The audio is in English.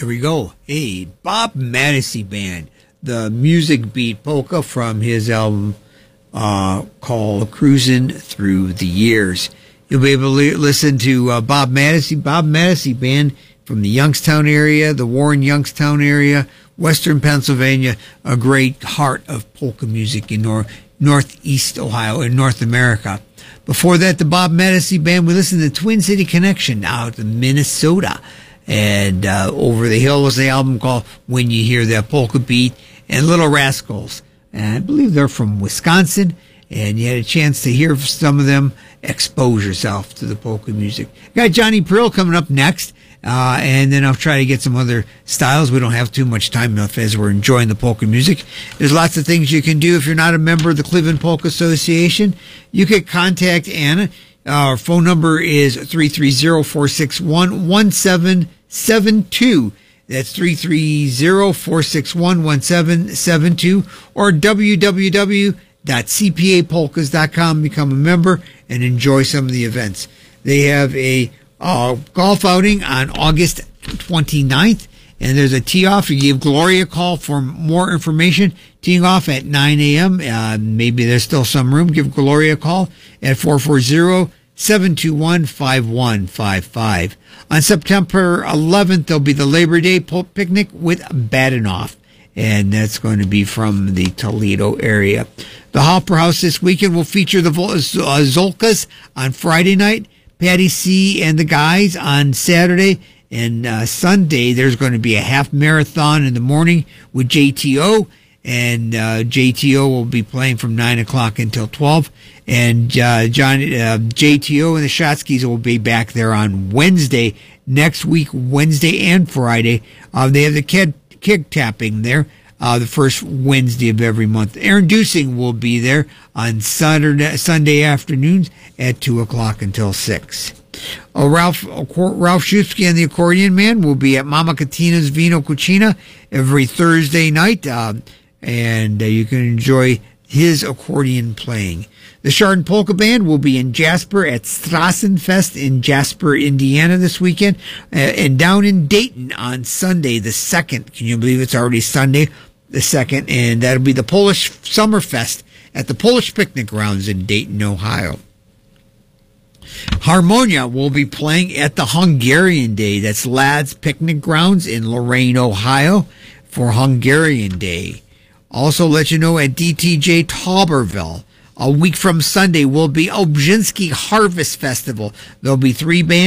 Here we go. Hey, Bob Mattisey Band, the music beat polka from his album called Cruising Through the Years. You'll be able to listen to Bob Mattisey Band from the Youngstown area, the Warren Youngstown area, Western Pennsylvania, a great heart of polka music in Northeast Ohio in North America. Before that, the Bob Mattisey Band, we listened to Twin City Connection out in Minnesota. And Over the Hill was the album called When You Hear That Polka Beat, and Little Rascals. And I believe they're from Wisconsin, and you had a chance to hear some of them. Expose yourself to the polka music. Got Johnny Prill coming up next, and then I'll try to get some other styles. We don't have too much time enough as we're enjoying the polka music. There's lots of things you can do if you're not a member of the Cleveland Polka Association. You could contact Anna. Our phone number is 330-461-1772. That's 330-461-1772, or www.cpapolkas.com. Become a member and enjoy some of the events. They have a golf outing on August 29th, and there's a tee-off. You give Gloria a call for more information. Teeing off at 9 a.m. Maybe there's still some room. Give Gloria a call at 440-721-5155. On September 11th, there'll be the Labor Day picnic with Badenoff, and that's going to be from the Toledo area. The Hopper House this weekend will feature the Zolkas on Friday night, Patty C. and the guys on Saturday, and Sunday there's going to be a half marathon in the morning with JTO, and JTO will be playing from 9 o'clock until 12, and JTO and the Shotskis will be back there on Wednesday, next week, Wednesday and Friday. They have the keg tapping there, the first Wednesday of every month. Aaron Dusing will be there on Sunday afternoons at 2 o'clock until 6. Ralph Shupsky and the Accordion Man will be at Mama Catina's Vino Cucina every Thursday night, and you can enjoy his accordion playing. The Chardon Polka Band will be in Jasper at Strassenfest in Jasper, Indiana this weekend, and down in Dayton on Sunday the 2nd. Can you believe it's already Sunday the 2nd? And that'll be the Polish Summerfest at the Polish Picnic Grounds in Dayton, Ohio. Harmonia will be playing at the Hungarian Day. That's Ladd's Picnic Grounds in Lorain, Ohio for Hungarian Day. Also let you know at DTJ Tauberville, a week from Sunday, will be Obzinski Harvest Festival. There'll be 3 bands.